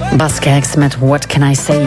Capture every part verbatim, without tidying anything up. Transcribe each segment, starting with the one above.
Bas Kijks met What Can I Say?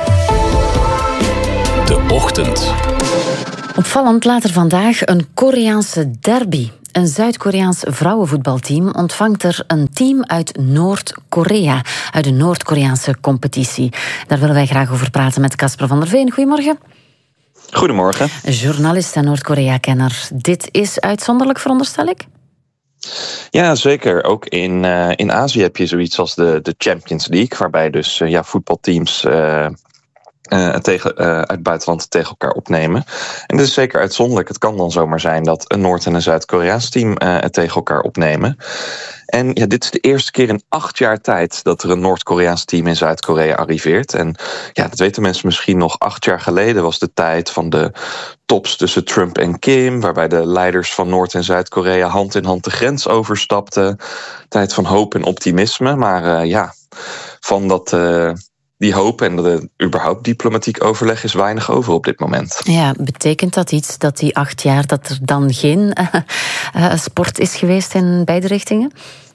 De Ochtend. Opvallend later vandaag een Koreaanse derby. Een Zuid-Koreaans vrouwenvoetbalteam ontvangt er een team uit Noord-Korea, uit de Noord-Koreaanse competitie. Daar willen wij graag over praten met Casper van der Veen. Goedemorgen. Goedemorgen. Journalist en Noord-Korea-kenner. Dit is uitzonderlijk, veronderstel ik? Ja, zeker. Ook in, uh, in Azië heb je zoiets als de, de Champions League, waarbij dus uh, ja, voetbalteams uh, uh, tegen, uh, uit het buitenland tegen elkaar opnemen. En dat is zeker uitzonderlijk. Het kan dan zomaar zijn dat een Noord- en een Zuid-Koreaans team uh, het tegen elkaar opnemen. En ja, dit is de eerste keer in acht jaar tijd dat er een Noord-Koreaans team in Zuid-Korea arriveert. En ja, dat weten mensen misschien nog. Acht jaar geleden was de tijd van de tops tussen Trump en Kim, waarbij de leiders van Noord- en Zuid-Korea hand in hand de grens overstapten. Tijd van hoop en optimisme. Maar uh, ja, van dat, uh, die hoop en de überhaupt diplomatiek overleg is weinig over op dit moment. Ja, betekent dat iets, dat die acht jaar, dat er dan geen uh, uh, sport is geweest in beide richtingen?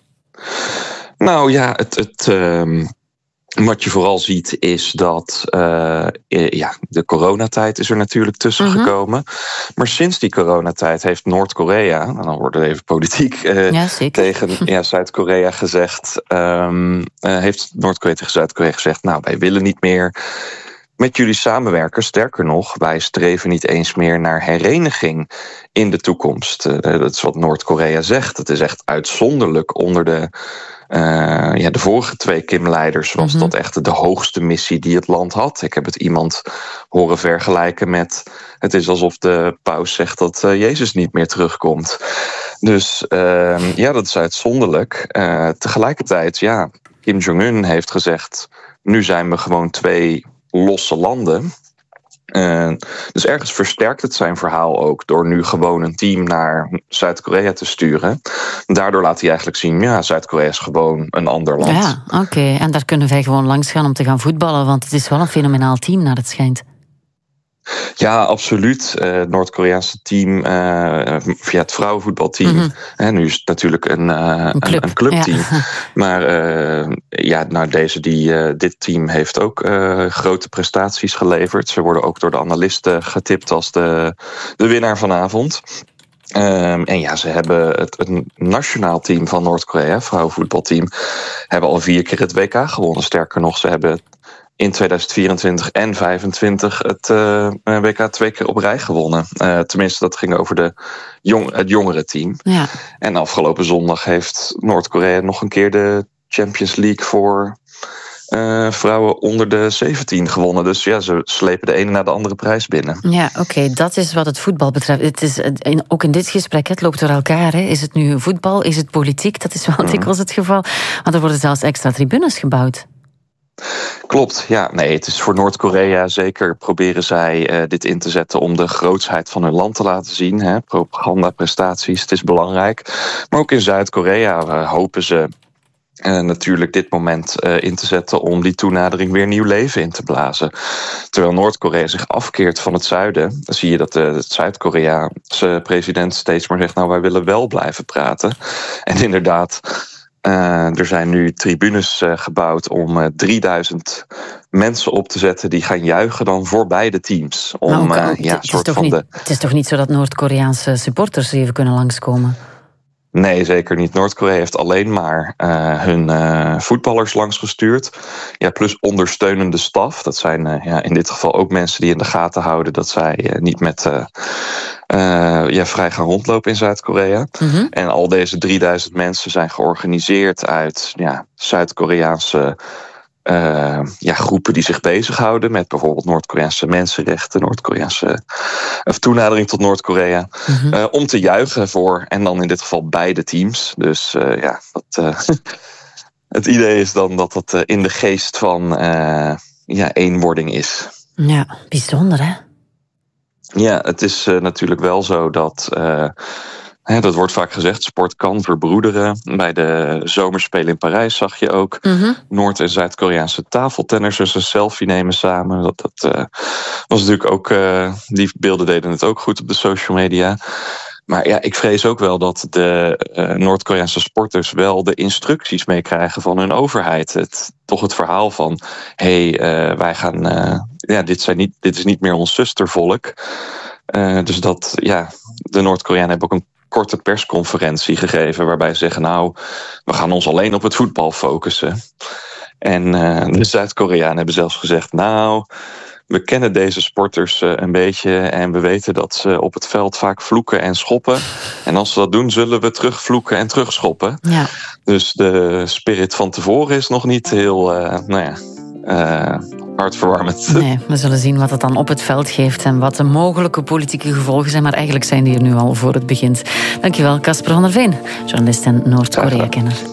Nou ja, het... het uh, wat je vooral ziet is dat uh, ja, de coronatijd is er natuurlijk tussen mm-hmm. gekomen. Maar sinds die coronatijd heeft Noord-Korea, en dan wordt het even politiek, uh, ja, tegen ja, Zuid-Korea gezegd, um, uh, heeft Noord-Korea tegen Zuid-Korea gezegd, nou, wij willen niet meer met jullie samenwerken. Sterker nog, wij streven niet eens meer naar hereniging in de toekomst. Uh, dat is wat Noord-Korea zegt. Het is echt uitzonderlijk onder de Uh, ja, de vorige twee Kim-leiders was mm-hmm. dat echt de hoogste missie die het land had. Ik heb het iemand horen vergelijken met, het is alsof de paus zegt dat uh, Jezus niet meer terugkomt. Dus uh, ja, dat is uitzonderlijk. Uh, tegelijkertijd, ja, Kim Jong-un heeft gezegd, nu zijn we gewoon twee losse landen. Uh, dus ergens versterkt het zijn verhaal ook door nu gewoon een team naar Zuid-Korea te sturen. Daardoor laat hij eigenlijk zien, ja, Zuid-Korea is gewoon een ander land. Ja, oké. Okay. En daar kunnen wij gewoon langs gaan om te gaan voetballen, want het is wel een fenomenaal team naar het schijnt. Ja, absoluut. Uh, het Noord-Koreaanse team, uh, via het vrouwenvoetbalteam. Mm-hmm. Hè, nu is het natuurlijk een, uh, een, club. een, een clubteam. Ja. Maar uh, ja, nou, deze, die, uh, dit team heeft ook uh, grote prestaties geleverd. Ze worden ook door de analisten getipt als de, de winnaar vanavond. Um, en ja, ze hebben het, het nationaal team van Noord-Korea, vrouwenvoetbalteam, hebben al vier keer het W K gewonnen. Sterker nog, ze hebben in tweeduizend vierentwintig en vijfentwintig het uh, W K twee keer op rij gewonnen. Uh, tenminste, dat ging over de jong, het jongere team. Ja. En afgelopen zondag heeft Noord-Korea nog een keer de Champions League voor uh, vrouwen onder de zeventien gewonnen. Dus ja, ze slepen de ene na de andere prijs binnen. Ja, oké, okay, dat is wat het voetbal betreft. Het is, ook in dit gesprek, het loopt door elkaar. Hè. Is het nu voetbal, is het politiek? Dat is wel dikwijls het geval. Maar er worden zelfs extra tribunes gebouwd. Klopt, ja. Nee, het is voor Noord-Korea zeker proberen zij uh, dit in te zetten om de grootsheid van hun land te laten zien. Hè. Propagandaprestaties, het is belangrijk. Maar ook in Zuid-Korea uh, hopen ze uh, natuurlijk dit moment uh, in te zetten om die toenadering weer nieuw leven in te blazen. Terwijl Noord-Korea zich afkeert van het zuiden, dan zie je dat de het Zuid-Koreaanse president steeds maar zegt, nou, wij willen wel blijven praten. En inderdaad, Uh, er zijn nu tribunes uh, gebouwd om uh, drieduizend mensen op te zetten die gaan juichen dan voor beide teams. Om, ook, uh, ook, ja, het, soort is van niet, de... het is toch niet zo dat Noord-Koreaanse supporters even kunnen langskomen? Nee, zeker niet. Noord-Korea heeft alleen maar uh, hun uh, voetballers langsgestuurd. Ja, plus ondersteunende staf. Dat zijn uh, ja, in dit geval ook mensen die in de gaten houden dat zij uh, niet met uh, uh, ja, vrij gaan rondlopen in Zuid-Korea. Mm-hmm. En al deze drieduizend mensen zijn georganiseerd uit ja, Zuid-Koreaanse Uh, ja, groepen die zich bezighouden met bijvoorbeeld Noord-Koreaanse mensenrechten, Noord-Koreaanse of toenadering tot Noord-Korea, mm-hmm. uh, om te juichen voor, en dan in dit geval beide teams. Dus uh, ja, dat, uh, het idee is dan dat dat uh, in de geest van uh, ja, eenwording is. Ja, bijzonder hè? Ja, het is uh, natuurlijk wel zo dat Uh, He, dat wordt vaak gezegd, sport kan verbroederen. Bij de zomerspelen in Parijs zag je ook mm-hmm. Noord- en Zuid-Koreaanse tafeltennissers een selfie nemen samen. Dat, dat uh, was natuurlijk ook, uh, die beelden deden het ook goed op de social media. Maar ja, ik vrees ook wel dat de uh, Noord-Koreaanse sporters wel de instructies meekrijgen van hun overheid. Het, toch het verhaal van, hé, hey, uh, wij gaan, uh, ja, dit, zijn niet, dit is niet meer ons zustervolk. Uh, dus dat, ja, de Noord-Koreanen hebben ook een korte persconferentie gegeven waarbij ze zeggen, nou, we gaan ons alleen op het voetbal focussen. En uh, de Zuid-Koreanen hebben zelfs gezegd, nou, we kennen deze sporters uh, een beetje en we weten dat ze op het veld vaak vloeken en schoppen. En als ze dat doen, zullen we terugvloeken en terugschoppen. Ja. Dus de spirit van tevoren is nog niet heel, uh, nou ja, uh, hartverwarmend. Nee, we zullen zien wat het dan op het veld geeft en wat de mogelijke politieke gevolgen zijn. Maar eigenlijk zijn die er nu al voor het begint. Dankjewel, Casper van der Veen, journalist en Noord-Korea-kenner.